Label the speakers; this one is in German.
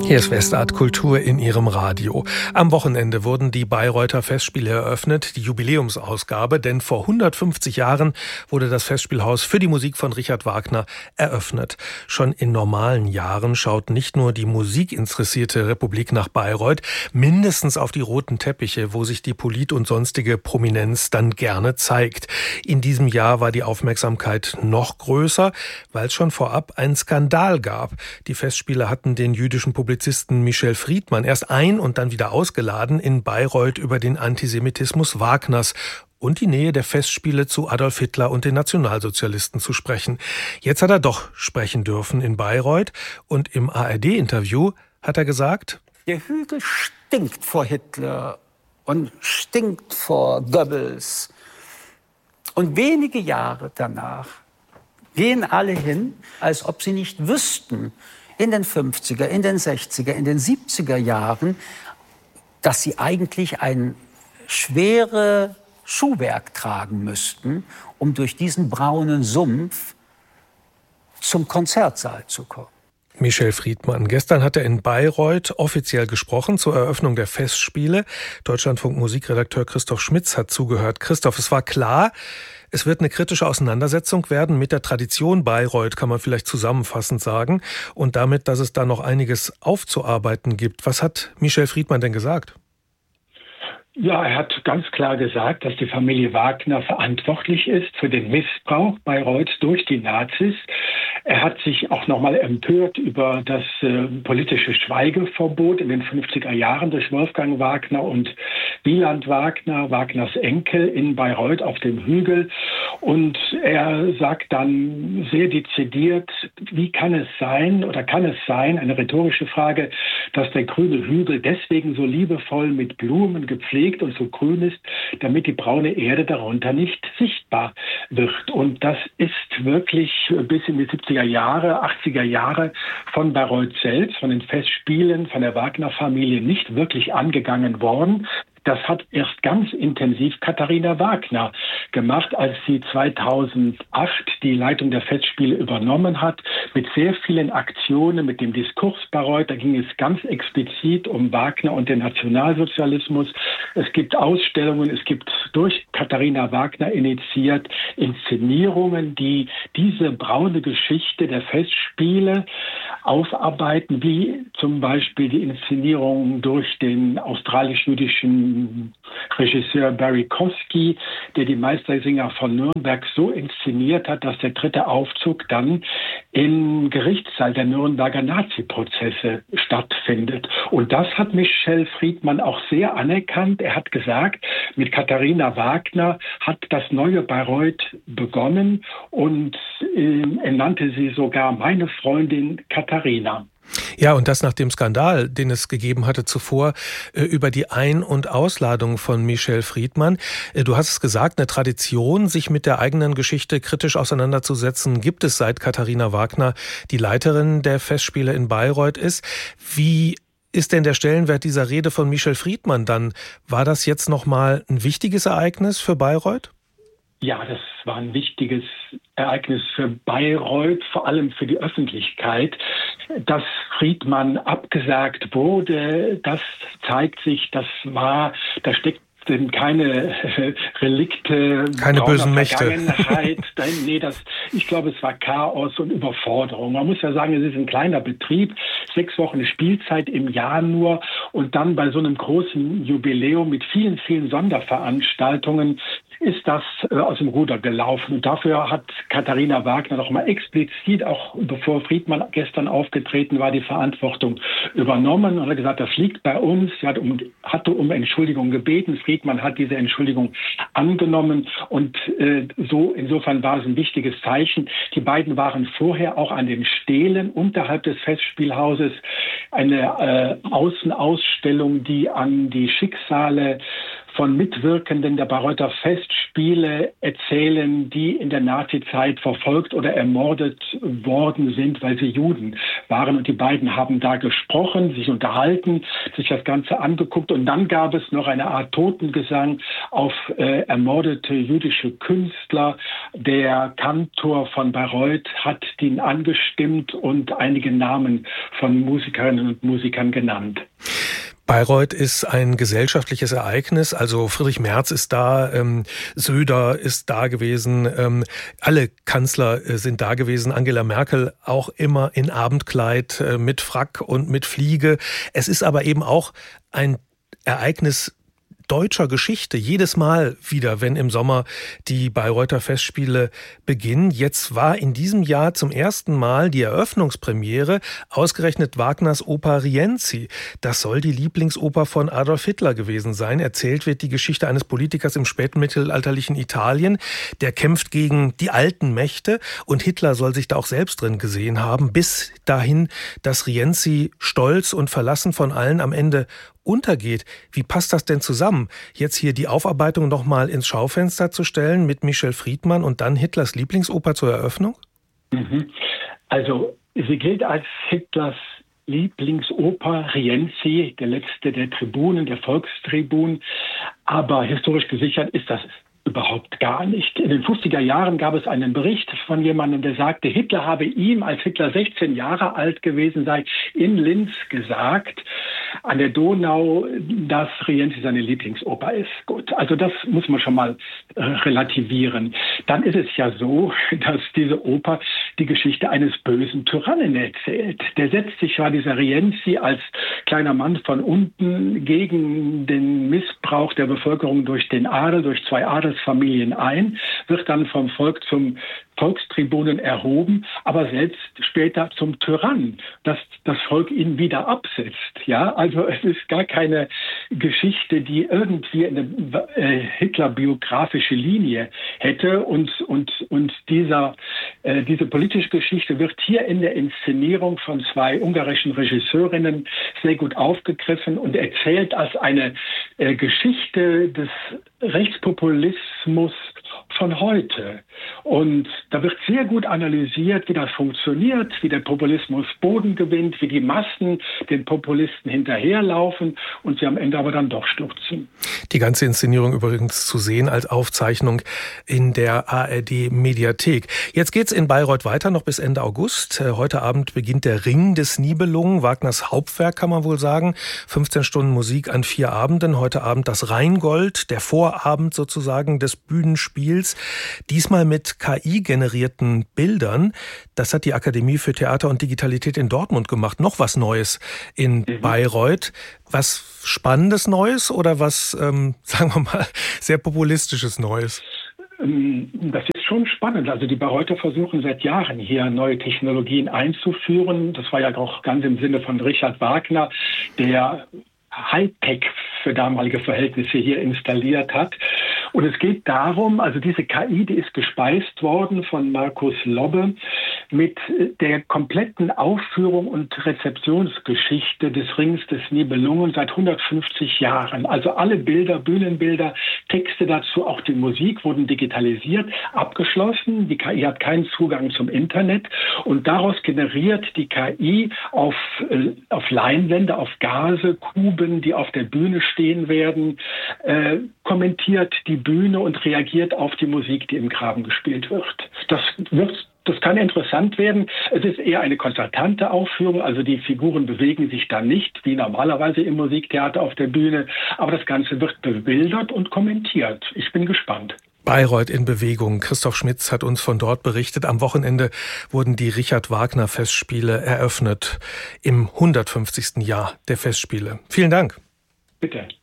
Speaker 1: Hier ist Westart Kultur in Ihrem Radio. Am Wochenende wurden die Bayreuther Festspiele eröffnet, die Jubiläumsausgabe, denn vor 150 Jahren wurde das Festspielhaus für die Musik von Richard Wagner eröffnet. Schon in normalen Jahren schaut nicht nur die musikinteressierte Republik nach Bayreuth, mindestens auf die roten Teppiche, wo sich die Polit- und sonstige Prominenz dann gerne zeigt. In diesem Jahr war die Aufmerksamkeit noch größer, weil es schon vorab einen Skandal gab. Die Festspiele hatten den jüdischen Publizisten Michel Friedmann erst ein- und dann wieder ausgeladen, in Bayreuth über den Antisemitismus Wagners und die Nähe der Festspiele zu Adolf Hitler und den Nationalsozialisten zu sprechen. Jetzt hat er doch sprechen dürfen in Bayreuth und im ARD-Interview hat er gesagt:
Speaker 2: Der Hügel stinkt vor Hitler und stinkt vor Goebbels. Und wenige Jahre danach gehen alle hin, als ob sie nicht wüssten, in den 50er, in den 60er, in den 70er Jahren, dass sie eigentlich ein schweres Schuhwerk tragen müssten, um durch diesen braunen Sumpf zum Konzertsaal zu kommen.
Speaker 1: Michel Friedmann. Gestern hat er in Bayreuth offiziell gesprochen zur Eröffnung der Festspiele. Deutschlandfunk-Musikredakteur Christoph Schmitz hat zugehört. Christoph, es war klar, es wird eine kritische Auseinandersetzung werden mit der Tradition Bayreuth, kann man vielleicht zusammenfassend sagen, und damit, dass es da noch einiges aufzuarbeiten gibt. Was hat Michel Friedmann denn gesagt?
Speaker 3: Ja, er hat ganz klar gesagt, dass die Familie Wagner verantwortlich ist für den Missbrauch Bayreuths durch die Nazis. Er hat sich auch nochmal empört über das politische Schweigeverbot in den 50er Jahren durch Wolfgang Wagner und Wieland Wagner, Wagners Enkel, in Bayreuth auf dem Hügel. Und er sagt dann sehr dezidiert, wie kann es sein, eine rhetorische Frage, dass der grüne Hügel deswegen so liebevoll mit Blumen gepflegt und so grün ist, damit die braune Erde darunter nicht sichtbar wird. Und das ist wirklich bis in die 70er Jahre, 80er Jahre von Bayreuth selbst, von den Festspielen, von der Wagner-Familie nicht wirklich angegangen worden. Das hat erst ganz intensiv Katharina Wagner gemacht, als sie 2008 die Leitung der Festspiele übernommen hat, mit sehr vielen Aktionen, mit dem Diskurs Bayreuth. Da ging es ganz explizit um Wagner und den Nationalsozialismus. Es gibt Ausstellungen, es gibt durch Katharina Wagner initiiert Inszenierungen, die diese braune Geschichte der Festspiele aufarbeiten, wie zum Beispiel die Inszenierung durch den australisch-jüdischen Regisseur Barry Kosky, der die Meistersinger von Nürnberg so inszeniert hat, dass der dritte Aufzug dann im Gerichtssaal der Nürnberger Nazi-Prozesse stattfindet. Und das hat Michel Friedmann auch sehr anerkannt. Er hat gesagt, mit Katharina Wagner hat das neue Bayreuth begonnen und er nannte sie sogar meine Freundin Katharina.
Speaker 1: Ja, und das nach dem Skandal, den es gegeben hatte zuvor, über die Ein- und Ausladung von Michel Friedmann. Du hast es gesagt, eine Tradition, sich mit der eigenen Geschichte kritisch auseinanderzusetzen, gibt es, seit Katharina Wagner die Leiterin der Festspiele in Bayreuth ist. Wie ist denn der Stellenwert dieser Rede von Michel Friedmann dann? War das jetzt nochmal ein wichtiges Ereignis für Bayreuth?
Speaker 3: Ja, das war ein wichtiges Ereignis für Bayreuth, vor allem für die Öffentlichkeit. Dass Friedmann abgesagt wurde, das zeigt sich, da steckt keine Relikte,
Speaker 1: keine bösen Mächte.
Speaker 3: Vergangenheit. Ich glaube, es war Chaos und Überforderung. Man muss ja sagen, es ist ein kleiner Betrieb, 6 Wochen Spielzeit im Jahr nur und dann bei so einem großen Jubiläum mit vielen, vielen Sonderveranstaltungen ist das aus dem Ruder gelaufen. Und dafür hat Katharina Wagner noch mal explizit, auch bevor Friedmann gestern aufgetreten war, die Verantwortung übernommen und hat gesagt, das liegt bei uns. Sie hatte um Entschuldigung gebeten. Friedmann hat diese Entschuldigung angenommen und insofern war es ein wichtiges Zeichen. Die beiden waren vorher auch an den Stelen unterhalb des Festspielhauses, eine Außenausstellung, die an die Schicksale von Mitwirkenden der Bayreuther Festspiele erzählen, die in der Nazizeit verfolgt oder ermordet worden sind, weil sie Juden waren. Und die beiden haben da gesprochen, sich unterhalten, sich das Ganze angeguckt. Und dann gab es noch eine Art Totengesang auf ermordete jüdische Künstler. Der Kantor von Bayreuth hat den angestimmt und einige Namen von Musikerinnen und Musikern genannt.
Speaker 1: Bayreuth ist ein gesellschaftliches Ereignis, also Friedrich Merz ist da, Söder ist da gewesen, alle Kanzler sind da gewesen, Angela Merkel auch immer in Abendkleid mit Frack und mit Fliege. Es ist aber eben auch ein Ereignis deutscher Geschichte. Jedes Mal wieder, wenn im Sommer die Bayreuther Festspiele beginnen. Jetzt war in diesem Jahr zum ersten Mal die Eröffnungspremiere ausgerechnet Wagners Oper Rienzi. Das soll die Lieblingsoper von Adolf Hitler gewesen sein. Erzählt wird die Geschichte eines Politikers im spätmittelalterlichen Italien, der kämpft gegen die alten Mächte und Hitler soll sich da auch selbst drin gesehen haben, bis dahin, dass Rienzi stolz und verlassen von allen am Ende untergeht. Wie passt das denn zusammen? Jetzt hier die Aufarbeitung noch mal ins Schaufenster zu stellen mit Michel Friedmann und dann Hitlers Lieblingsoper zur Eröffnung?
Speaker 3: Also sie gilt als Hitlers Lieblingsoper, Rienzi, der letzte der Tribunen, der Volkstribun. Aber historisch gesichert ist das überhaupt gar nicht. In den 50er Jahren gab es einen Bericht von jemandem, der sagte, Hitler habe ihm, als Hitler 16 Jahre alt gewesen sei, in Linz gesagt, an der Donau, dass Rienzi seine Lieblingsoper ist. Gut, also das muss man schon mal relativieren. Dann ist es ja so, dass diese Oper die Geschichte eines bösen Tyrannen erzählt. Der setzt sich ja, dieser Rienzi, als kleiner Mann von unten gegen den Missbrauch der Bevölkerung durch den Adel, durch zwei Adelsfamilien ein, wird dann vom Volk zum Volkstribunen erhoben, aber selbst später zum Tyrann, dass das Volk ihn wieder absetzt. Ja, also es ist gar keine Geschichte, die irgendwie eine Hitler-biografische Linie hätte und diese politische Geschichte wird hier in der Inszenierung von zwei ungarischen Regisseurinnen sehr gut aufgegriffen und erzählt als eine Geschichte des Rechtspopulismus von heute. Und da wird sehr gut analysiert, wie das funktioniert, wie der Populismus Boden gewinnt, wie die Massen den Populisten hinterherlaufen und sie am Ende aber dann doch stürzen.
Speaker 1: Die ganze Inszenierung übrigens zu sehen als Aufzeichnung in der ARD-Mediathek. Jetzt geht's in Bayreuth weiter, noch bis Ende August. Heute Abend beginnt der Ring des Nibelungen, Wagners Hauptwerk, kann man wohl sagen. 15 Stunden Musik an 4 Abenden. Heute Abend das Rheingold, der Vorabend sozusagen des Bühnenspiels. Diesmal mit KI-generierten Bildern. Das hat die Akademie für Theater und Digitalität in Dortmund gemacht. Noch was Neues in Bayreuth. Was Spannendes Neues oder was, sagen wir mal, sehr Populistisches Neues?
Speaker 3: Das ist schon spannend. Also die Bayreuther versuchen seit Jahren hier neue Technologien einzuführen. Das war ja auch ganz im Sinne von Richard Wagner, der Hightech für damalige Verhältnisse hier installiert hat. Und es geht darum, also diese KI, die ist gespeist worden von Markus Lobbe mit der kompletten Aufführung und Rezeptionsgeschichte des Rings des Nibelungen seit 150 Jahren. Also alle Bilder, Bühnenbilder, Texte dazu, auch die Musik wurden digitalisiert, abgeschlossen. Die KI hat keinen Zugang zum Internet und daraus generiert die KI auf Leinwände, auf Gase, Kuben, die auf der Bühne stehen werden, kommentiert die Bühne und reagiert auf die Musik, die im Graben gespielt wird. Das kann interessant werden. Es ist eher eine konzertante Aufführung, also die Figuren bewegen sich da nicht, wie normalerweise im Musiktheater auf der Bühne, aber das Ganze wird bebildert und kommentiert. Ich bin gespannt.
Speaker 1: Bayreuth in Bewegung. Christoph Schmitz hat uns von dort berichtet. Am Wochenende wurden die Richard Wagner Festspiele eröffnet im 150. Jahr der Festspiele. Vielen Dank.
Speaker 3: Bitte.